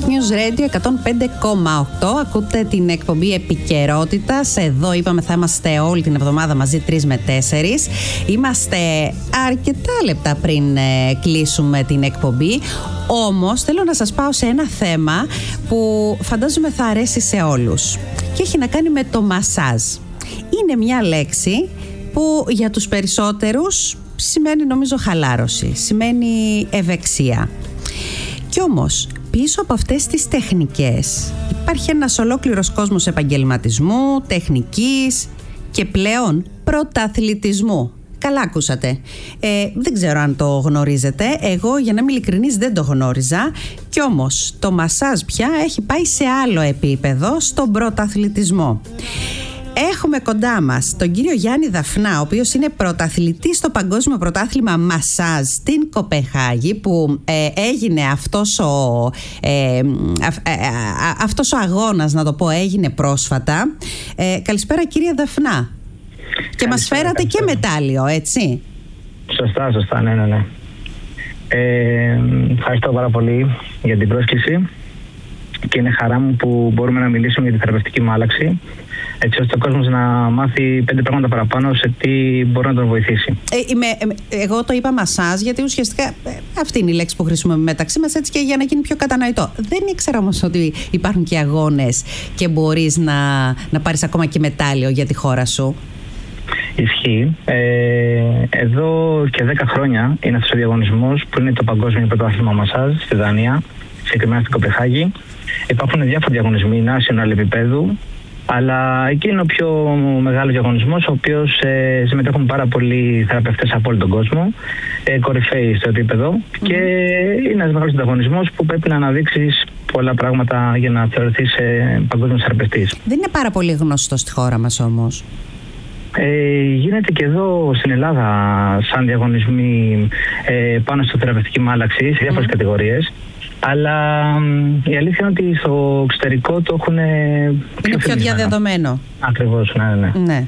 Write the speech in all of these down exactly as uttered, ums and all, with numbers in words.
News Radio εκατόν πέντε κόμμα οκτώ. Ακούτε την εκπομπή Επικαιρότητας. Εδώ είπαμε θα είμαστε όλη την εβδομάδα μαζί τρεις με τέσσερις. Είμαστε αρκετά λεπτά πριν ε, κλείσουμε την εκπομπή. Όμως θέλω να σας πάω σε ένα θέμα που φαντάζομαι θα αρέσει σε όλους. Και έχει να κάνει με το μασάζ. Είναι μια λέξη που για τους περισσότερους σημαίνει νομίζω χαλάρωση, σημαίνει ευεξία. Κι όμως πίσω από αυτές τις τεχνικές υπάρχει ένας ολόκληρος κόσμος επαγγελματισμού, τεχνικής και πλέον πρωταθλητισμού. Καλά ακούσατε. Ε, δεν ξέρω αν το γνωρίζετε. Εγώ, για να είμαι ειλικρινής, δεν το γνώριζα. Κι όμως το μασάζ πια έχει πάει σε άλλο επίπεδο, στον πρωταθλητισμό. Έχουμε κοντά μας τον κύριο Γιάννη Δαφνά, ο οποίος είναι πρωταθλητής στο Παγκόσμιο Πρωτάθλημα Μασάζ στην Κοπενχάγη, που ε, έγινε αυτός ο, ε, α, ε, α, αυτός ο αγώνας, να το πω, έγινε πρόσφατα. Ε, καλησπέρα κύριε Δαφνά. Και μας φέρατε καλησπέρα. Και μετάλλιο, έτσι. Σωστά, σωστά, ναι, ναι, ναι. Ε, ευχαριστώ πάρα πολύ για την πρόσκληση και είναι χαρά μου που μπορούμε να μιλήσουμε για τη θεραπευτική μάλαξη, έτσι ώστε ο κόσμος να μάθει πέντε πράγματα παραπάνω σε τι μπορεί να τον βοηθήσει. Ε, είμαι, εγώ το είπα μασάζ γιατί ουσιαστικά αυτή είναι η λέξη που χρησιμοποιούμε μεταξύ μας, έτσι, και για να γίνει πιο κατανοητό. Δεν ήξερα όμως ότι υπάρχουν και αγώνες και μπορείς να, να πάρεις ακόμα και μετάλλιο για τη χώρα σου. Ισχύει. Ε, εδώ και δέκα χρόνια είναι αυτός ο διαγωνισμός που είναι το Παγκόσμιο Πρωτάθλημα Μασάζ στη Δανία, συγκεκριμένα στην Κοπενχάγη. Υπάρχουν διάφοροι διαγωνισμοί national επίπεδου, αλλά εκεί είναι ο πιο μεγάλος διαγωνισμός, ο οποίος ε, συμμετέχουν πάρα πολλοί θεραπευτές από όλο τον κόσμο, ε, κορυφαίοι στο επίπεδο, mm-hmm. και είναι ένας μεγάλος διαγωνισμός που πρέπει να αναδείξεις πολλά πράγματα για να θεωρηθείς ε, παγκόσμιος θεραπευτής. Δεν είναι πάρα πολύ γνωστό στη χώρα μας όμως. Ε, γίνεται και εδώ στην Ελλάδα σαν διαγωνισμοί ε, πάνω στο θεραπευτική μάλαξη σε διάφορες mm. κατηγορίες, αλλά η αλήθεια είναι ότι στο εξωτερικό το έχουν πιο, είναι πιο διαδεδομένο. Ακριβώς, ναι, ναι. ναι.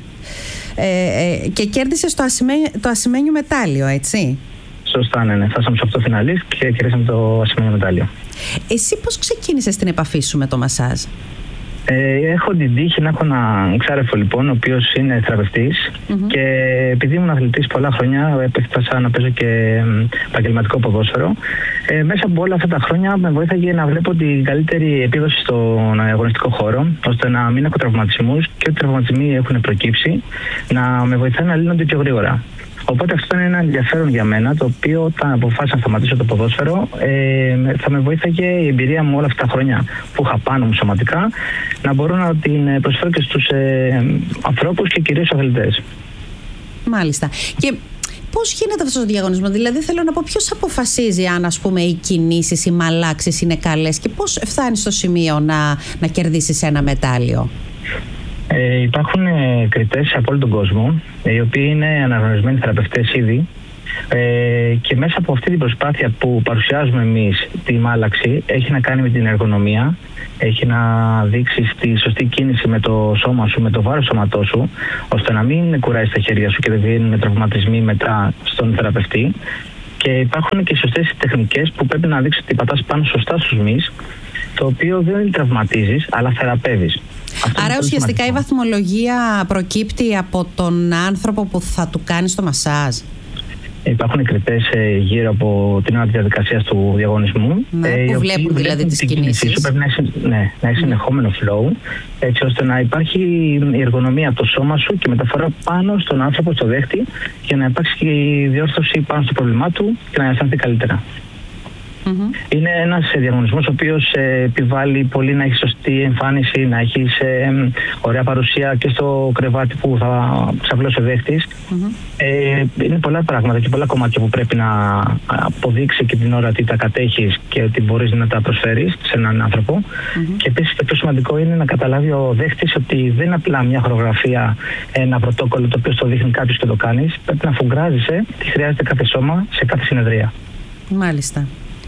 Ε, ε, και κέρδισες το, ασημέν, το ασημένιο μετάλλιο, έτσι. Σωστά, ναι, ναι. Φτάσαμε σε αυτό το φιναλίστ και κερδίσαμε το ασημένιο μετάλλιο. Εσύ πώς ξεκίνησες την επαφή σου με το μασάζ? Ε, έχω την τύχη να έχω έναν ξάρεφο, λοιπόν, ο οποίος είναι θεραπευτής, mm-hmm. και επειδή ήμουν αθλητής πολλά χρόνια, έφτασα να παίζω και επαγγελματικό ποδόσφαιρο. Ε, μέσα από όλα αυτά τα χρόνια με βοήθαγε να βλέπω την καλύτερη επίδοση στον αγωνιστικό χώρο, ώστε να μην έχω τραυματισμούς και ό,τι τραυματισμοί έχουν προκύψει να με βοηθάει να λύνονται πιο γρήγορα. Οπότε αυτό ήταν ένα ενδιαφέρον για μένα, το οποίο όταν αποφάσισα να σταματήσω το ποδόσφαιρο, ε, θα με βοήθαγε η εμπειρία μου όλα αυτά τα χρόνια που είχα πάνω μου σωματικά να μπορώ να την προσφέρω και στους ε, ανθρώπους και κυρίως στους αθλητές. Μάλιστα. Και πώς γίνεται αυτός ο διαγωνισμός? Δηλαδή θέλω να πω, ποιος αποφασίζει αν, ας πούμε, οι κινήσεις, οι μαλάξεις είναι καλές και πώς φτάνεις στο σημείο να, να κερδίσεις ένα μετάλλιο? Ε, υπάρχουν ε, κριτές από όλο τον κόσμο, ε, οι οποίοι είναι αναγνωρισμένοι θεραπευτές ήδη, ε, και μέσα από αυτή την προσπάθεια που παρουσιάζουμε εμείς τη μάλαξη έχει να κάνει με την εργονομία, έχει να δείξεις τη σωστή κίνηση με το σώμα σου, με το βάρος σώματός σου, ώστε να μην κουράζεις τα χέρια σου και δεν βγαίνουν τραυματισμοί μετά στον θεραπευτή. Και υπάρχουν και σωστές τεχνικές που πρέπει να δείξεις ότι πατάς πάνω σωστά στους μυς, το οποίο δεν τραυματίζεις αλλά θεραπεύεις. Αυτό. Άρα ουσιαστικά η βαθμολογία προκύπτει από τον άνθρωπο που θα του κάνει το μασάζ. Υπάρχουν κριτές ε, γύρω από την άλλη διαδικασία του διαγωνισμού. Ναι, ε, που βλέπουν δηλαδή τις κινήσεις. Σου πρέπει να έχει, ναι, να έχει συνεχόμενο flow, έτσι ώστε να υπάρχει η εργονομία από το σώμα σου και μεταφορά πάνω στον άνθρωπο, στο δέχτη, για να υπάρξει και η διόρθωση πάνω στο πρόβλημά του και να αισθανθεί καλύτερα. Mm-hmm. Είναι ένας διαγωνισμός ο οποίος ε, επιβάλλει πολύ να έχει σωστή εμφάνιση, να έχει ε, ωραία παρουσία και στο κρεβάτι που θα ξαπλώσει ο δέχτης. Mm-hmm. Ε, είναι πολλά πράγματα και πολλά κομμάτια που πρέπει να αποδείξει και την ώρα ότι τα κατέχεις και ότι μπορείς να τα προσφέρεις σε έναν άνθρωπο. Mm-hmm. Και επίσης το πιο σημαντικό είναι να καταλάβει ο δέχτης ότι δεν είναι απλά μια χορογραφία, ένα πρωτόκολλο το οποίο το δείχνει κάποιος και το κάνεις. Πρέπει να φουγκράζεσαι τι χρειάζεται κάθε σώμα σε κάθε συνεδρία. Μάλιστα.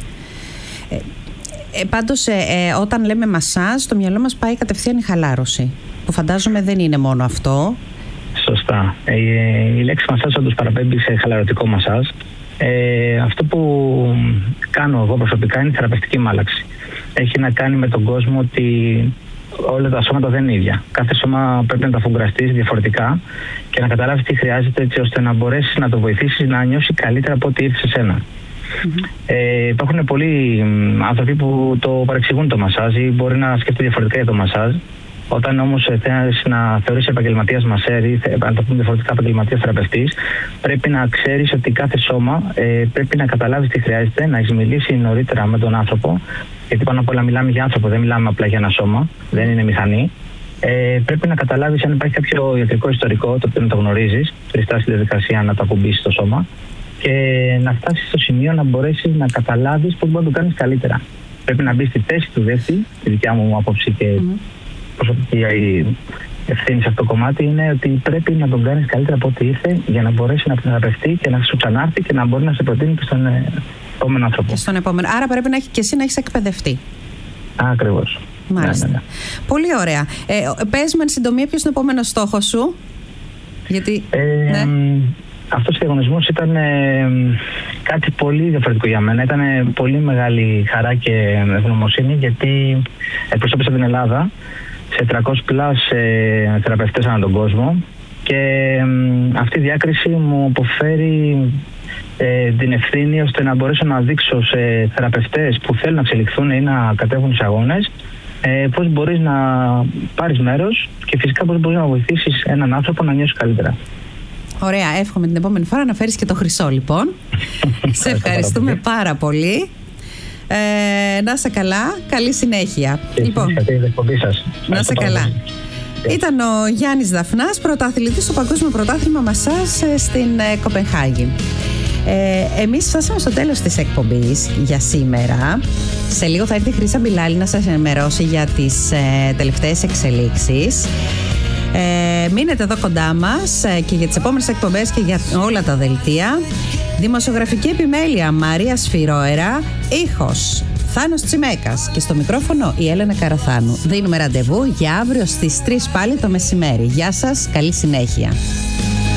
Ε, ε, πάντως ε, ε, όταν λέμε μασάζ, στο μυαλό μας πάει κατευθείαν η χαλάρωση, που φαντάζομαι δεν είναι μόνο αυτό. Σωστά. Ε, η λέξη μασάζ όντως παραπέμπει σε χαλαρωτικό μασάζ. Ε, αυτό που κάνω εγώ προσωπικά είναι η θεραπευτική μάλαξη. έχει να κάνει με τον κόσμο ότι όλα τα σώματα δεν είναι ίδια. Κάθε σώμα πρέπει να τα αφουγκραστείς διαφορετικά και να καταλάβεις τι χρειάζεται, έτσι ώστε να μπορέσεις να το βοηθήσεις να νιώσει καλύτερα από ό,τι ήρθε σε σένα. Mm-hmm. Ε, υπάρχουν πολλοί άνθρωποι που το παρεξηγούν το μασάζ ή μπορεί να σκεφτεί διαφορετικά για το μασάζ. Όταν όμως θέλεις να θεωρείς επαγγελματίας μασέρ ή να το πούμε διαφορετικά επαγγελματίας θεραπευτής, πρέπει να ξέρεις ότι κάθε σώμα ε, πρέπει να καταλάβεις τι χρειάζεται, να έχεις μιλήσει νωρίτερα με τον άνθρωπο. Γιατί πάνω απ' όλα μιλάμε για άνθρωπο, δεν μιλάμε απλά για ένα σώμα, δεν είναι μηχανή. Ε, πρέπει να καταλάβεις αν υπάρχει κάποιο ιατρικό ιστορικό, το οποίο να το γνωρίζεις, πριν φτάσει στη διαδικασία να το ακουμπήσεις στο σώμα και να φτάσεις στο σημείο να μπορέσεις να καταλάβεις πώς μπορεί να το κάνεις καλύτερα. Πρέπει να μπεις στη θέση του δέχτη, τη δικιά μου άποψη και mm-hmm. προσωπική ευθύνη σε αυτό το κομμάτι είναι ότι πρέπει να τον κάνεις καλύτερα από ό,τι ήρθε για να μπορέσει να θεραπευτεί και να σου ξανάρθει και να μπορεί να σε προτείνει και στον επόμενο άνθρωπο. Και στον επόμενο. Άρα πρέπει να έχει και εσύ να έχεις εκπαιδευτεί. Ακριβώς. Μάλιστα. Ναι, ναι, ναι. Πολύ ωραία. Ε, πες με εν συντομία ποιος είναι ο επόμενος στόχος σου. Γιατί. Ε, ναι. Αυτός ο διαγωνισμός ήταν ε, κάτι πολύ διαφορετικό για μένα. Ήταν ε, πολύ μεγάλη χαρά και ευγνωμοσύνη γιατί εκπροσώπησα την Ελλάδα σε τριακόσιους πλας ε, θεραπευτές ανά τον κόσμο και ε, αυτή η διάκριση μου αποφέρει ε, την ευθύνη ώστε να μπορέσω να δείξω σε θεραπευτές που θέλουν να εξελιχθούν ή να κατέβουν τους αγώνες ε, πώς μπορείς να πάρεις μέρος και φυσικά πώς μπορείς να βοηθήσεις έναν άνθρωπο να νιώσει καλύτερα. Ωραία, εύχομαι την επόμενη φορά να φέρεις και το χρυσό λοιπόν. Σε ευχαριστούμε πάρα πολύ. Ε, να είσαι καλά, καλή συνέχεια. Και λοιπόν, σας. Να είσαι καλά. Ήταν ο Γιάννης Δαφνάς, πρωταθλητής στο Παγκόσμιο Πρωτάθλημα Μασάζ στην ε, Κοπενχάγη. Ε, εμείς φτάσαμε στο τέλος της εκπομπής για σήμερα. Σε λίγο θα έρθει η Χρύσα Μπιλάλη να σας ενημερώσει για τις ε, τελευταίες εξελίξεις. Ε, μείνετε εδώ κοντά μας ε, και για τις επόμενες εκπομπές και για όλα τα δελτία. Δημοσιογραφική επιμέλεια Μαρία Σφυρόερα, ήχος Θάνος Τσιμέκας και στο μικρόφωνο η Έλενα Καραθάνου. Δίνουμε ραντεβού για αύριο στις τρεις πάλι το μεσημέρι. Γεια σας, καλή συνέχεια.